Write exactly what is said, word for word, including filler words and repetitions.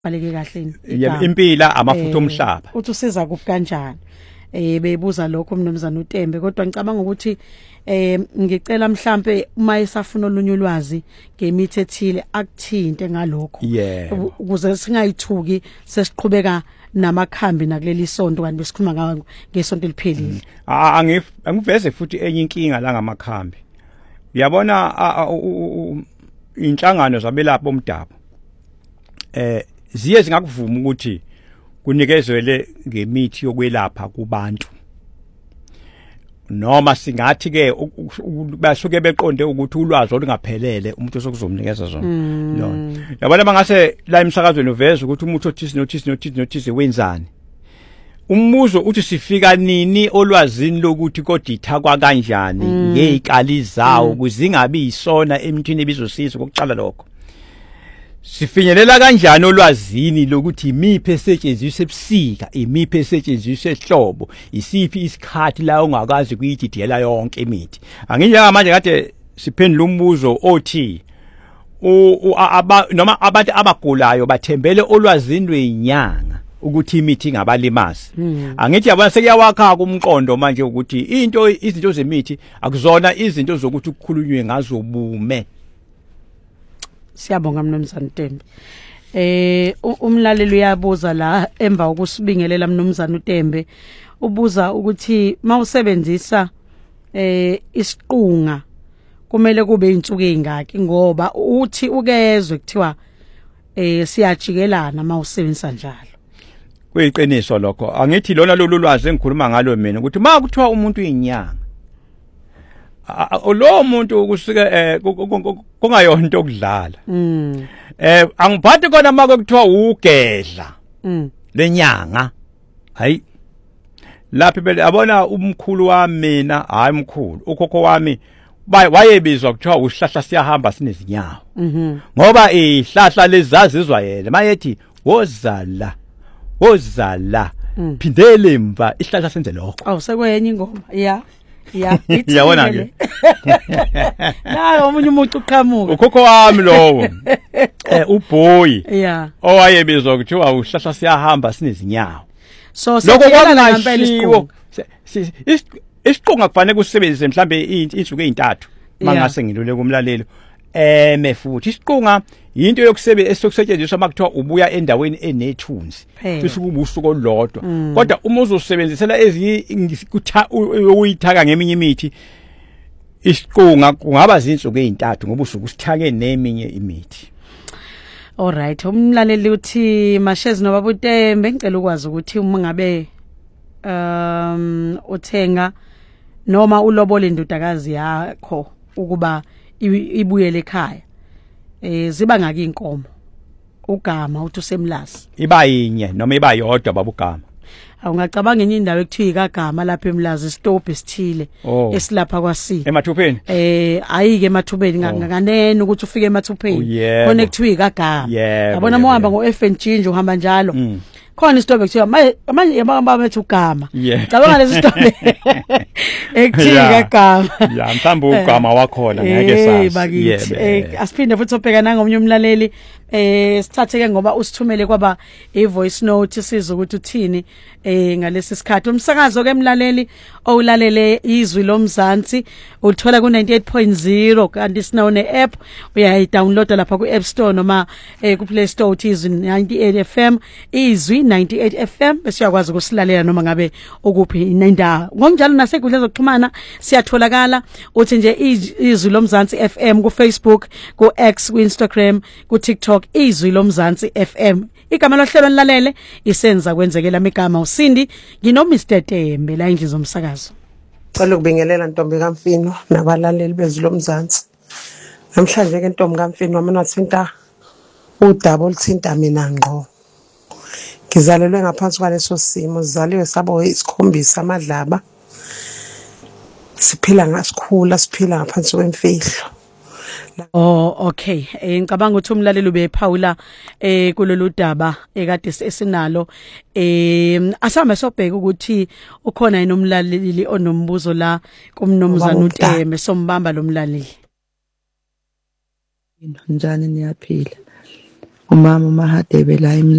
baleke kahle yebo impila amafutha omhlaba uthi usiza kuphi kanjani eh bebuza lokho umnumzana uTembe kodwa ngicabanga ukuthi eh ngicela mhlambe uma esafuna olunye ulwazi ngemithi ethile akuthinte ngalokho ukuze singayithuki sesiqhubeka namakhambi nakuleli sonto kanti besikhuluma ngawo ngesonto eliphelile angiveze futhi enye inkinga la ngamakhambi uyabona inhlangano zabelaphi bomdabu eh ziye zingakuvuma ukuthi kunikezelwe ngemithi yokwelapha kubantu noma singathi ke basuke beqonde ukuthi ulwazi olungaphelele umuntu osokuzomnikeza zona no yabona mangase la emsakazweni uveza ukuthi umuntu othisi nothisi nothisi nothisi wenzani umbuzo uthi sifika nini olwazini lokuthi koditha kwa kanjani ngezikali zawo kuzingabi isona emthini ebizosiza kokucala lokho sifinyelela kanjani olwazini lokuthi imiphe esetshenziswa ebusika imiphe esetshenziswa ehlobo isiphi isikhathi la ongakazi kuyididiyela yonke imithi anginjanga manje kade siphendula umbuzo othi noma abantu abagulayo bathembele olwazini lwenyanga ukuthi imithi ingabalimazi angithi yabona sekuyawakha kumqondo manje ukuthi into izinto zemithi akuzona izinto zokuthi ukukhulunywe ngazo ubume. Siyabonga mnumzana Tembe. Eh umlaleli uyabuza la emva ukusibingelela mnumzana uTembe ubuza ukuthi mawusebenzisa eh isiqunga kumele kube insuku ezingaki ngoba uthi ukezwe kuthiwa eh siyajikelana mawusebenzisa njalo. Kuyiqiniso lokho angithi lona lolu lwazi engikhuluma ngalo mina ukuthi ma kuthiwa umuntu inyanga lo muntu kusuke kungayona into okudlala mm eh angiphathi kona mako kuthiwa ugedla mm lenyanga hayi laphi bele abona umkhulu wami mina hayi mkhulu ukhokho wami wayebizwa kuthiwa uhlahla siyahamba sinezinyawo mhm ngoba ihlahla lezazizwa yena mayethi wozala wozala phindele emva ihlahla senze lokho awusekwenye ingoma yeah ya yabona ke la omunye umuntu uqhamuka ukhokho wami lowo eh uBoy yeah owayebizwa kuthiwa uhlahla siyahamba sinezinyawo so lokho kwakungashiwo isiqunga kufanele kusebenzise mhlambe izinsuku ezintathu mangase ngilule kumlalelo eme futhi isiqunga into yokusebenza esokusetshenziswa makuthiwa ubuya endaweni enethunzi bese kubusuku olodwa kodwa uma uzosebenzisela ezinye uyithaka ngeminye imithi isiqunga kungaba izinsuku ezintathu ngoba usuku sithake neminye imithi. Alright umlaleli uthi Mashezi noBaba uTembe ngicela ukwazi ukuthi uma ngabe um uthenga noma ulobole indodakazi yakho ukuba ibuyele ekhaya eh ziba ngaki inkomo ugama uthi usemlasi iba yinye noma iba yodwa baba ugama awungacabanga enye indawo ekuthiwa ikagama lapha eMlazi isitobhi esithile esilapha kwaSi emathupeni eh ayike emathupeni nganene ukuthi ufike emathupeni khona ekuthiwa ikagama yabona mohamba ngo F N G nje uhamba njalo khona isitobhi ekuthiwa manje yabamba bethu ugama cabanga lesi sitobhi ekuthiwa igama ya mhlawumbe ugama wakhona ngeke sazi yebo asiphinde futhi ubheka nangomnye umlaleli eh sithatheke ngoba usithumele kwaba i voice note sizwe ukuthi uthini eh ngalesi sikhathi umsakazo ke mlaleli owulalele izwi lomzansi uthola ku ninety-eight point zero kanti sinawo ne app uyayidownloada lapha ku App Store noma eh ku Play Store uthi izwi ninety-eight F M izwi ninety-eight F M bese uyakwazi ukusilalela noma ngabe ukuphi indawo ngokunjalo nasekudla zokuxhumana siyatholakala uthi nje izwi lomzansi F M ku Facebook ku X ku Instagram ku TikTok izwi lomzansi F M igama lohlelo nilalele isenza kwenzekela amagama usindi ngino Mister Tembe la indlu zomsakazo. Cela ukubingelela Ntombi kaMfino nabalaleli bezwi lomzansi. Namhlanje ke Ntombi kaMfino wami nathinta udaba oluthinta mina ngqo. Ngizalelwe ngaphansi kwaleso simo sizaliwe sabo isikhombisa amadlaba. Siphila ngasikhula siphila ngaphansi kwemfihlo. Oh okay eh ngicabanga ukuthi umlaleli ubephawula eh kulolu daba ekade esinalo eh asame sobheka ukuthi ukhona yini umlaleli onombuzo la kumnomzana uTembe sombamba lo mlaleli. Njani niyaphila umama uMahadebe la